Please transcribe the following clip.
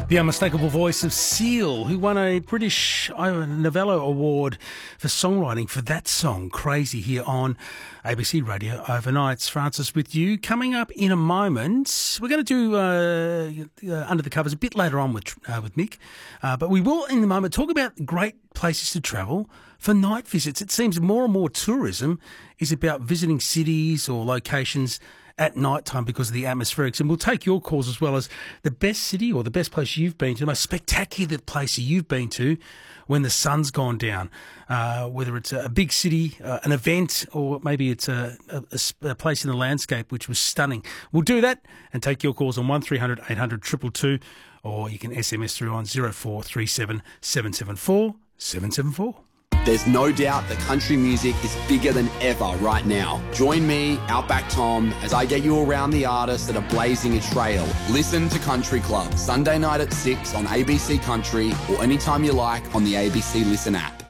The unmistakable voice of Seal, who won a British Novello Award for songwriting for that song, Crazy, here on ABC Radio Overnights. Francis with you. Coming up in a moment, we're going to do Under the Covers a bit later on with Mick, but we will in a moment talk about great places to travel for night visits. It seems more and more tourism is about visiting cities or locations at night time because of the atmospherics. And we'll take your calls as well as the best city or the best place you've been to, the most spectacular place you've been to when the sun's gone down, whether it's a big city, an event, or maybe it's a place in the landscape which was stunning. We'll do that and take your calls on 1300 800 222, or you can SMS through on 0437 774 774. There's no doubt that country music is bigger than ever right now. Join me, Outback Tom, as I get you around the artists that are blazing a trail. Listen to Country Club, Sunday night at 6 on ABC Country, or anytime you like on the ABC Listen app.